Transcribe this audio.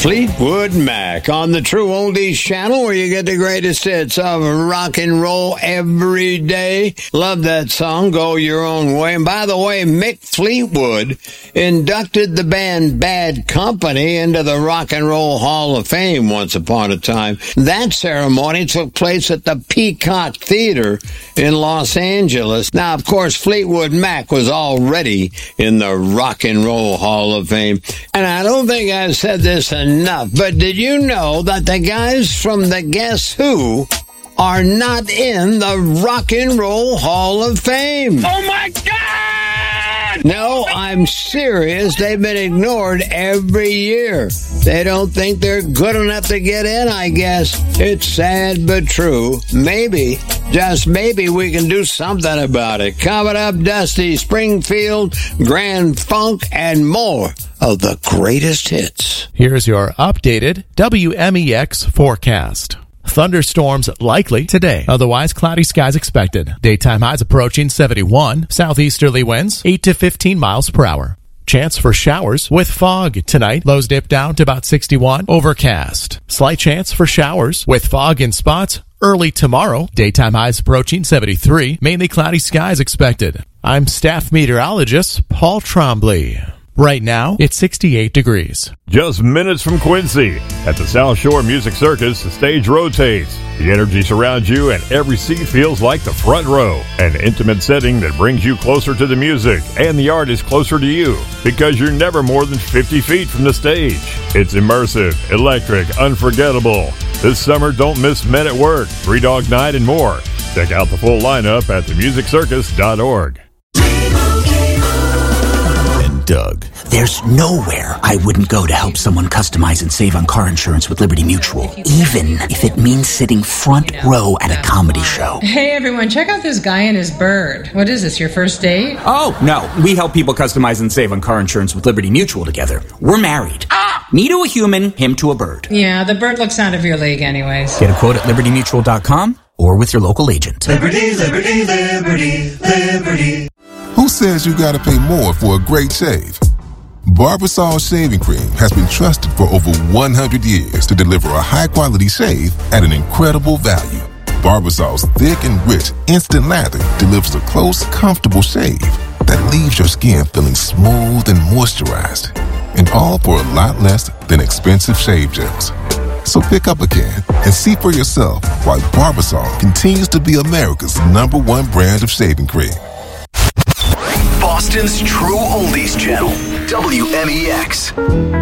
Fleetwood Mac on the True Oldies channel, where you get the greatest hits of rock and roll every day. Love that song, Go Your Own Way. And by the way, Mick Fleetwood inducted the band Bad Company into the Rock and Roll Hall of Fame once upon a time. That ceremony took place at the Peacock Theater in Los Angeles. Now, of course, Fleetwood Mac was already in the Rock and Roll Hall of Fame. And I don't think I've said this enough, but did you know that the guys from the Guess Who are not in the Rock and Roll Hall of Fame? Oh my God! No, I'm serious. They've been ignored every year. They don't think they're good enough to get in, I guess. It's sad but true. Maybe, just maybe, we can do something about it. Coming up, Dusty Springfield, Grand Funk, and more of the greatest hits. Here's your updated WMEX forecast. Thunderstorms likely today. Otherwise, cloudy skies expected. Daytime highs approaching 71. Southeasterly winds 8 to 15 miles per hour. Chance for showers with fog tonight. Lows dip down to about 61. Overcast. Slight chance for showers with fog in spots early tomorrow. Daytime highs approaching 73. Mainly cloudy skies expected. I'm staff meteorologist Paul Trombley. Right now, it's 68 degrees. Just minutes from Quincy. At the South Shore Music Circus, the stage rotates. The energy surrounds you and every seat feels like the front row. An intimate setting that brings you closer to the music and the artist closer to you, because you're never more than 50 feet from the stage. It's immersive, electric, unforgettable. This summer, don't miss Men at Work, Three Dog Night, and more. Check out the full lineup at themusiccircus.org. Doug. There's nowhere I wouldn't go to help someone customize and save on car insurance with Liberty Mutual, even if it means sitting front row at a comedy show. Hey everyone, check out this guy and his bird. What is this, your first date? Oh, no. We help people customize and save on car insurance with Liberty Mutual together. We're married. Me to a human, him to a bird. Yeah, the bird looks out of your league anyways. Get a quote at libertymutual.com or with your local agent. Liberty, liberty, liberty, liberty. Who says you gotta pay more for a great shave? Barbasol Shaving Cream has been trusted for over 100 years to deliver a high-quality shave at an incredible value. Barbasol's thick and rich instant lather delivers a close, comfortable shave that leaves your skin feeling smooth and moisturized. And all for a lot less than expensive shave gels. So pick up a can and see for yourself why Barbasol continues to be America's #1 brand of shaving cream. Boston's True Oldies channel, WMEX.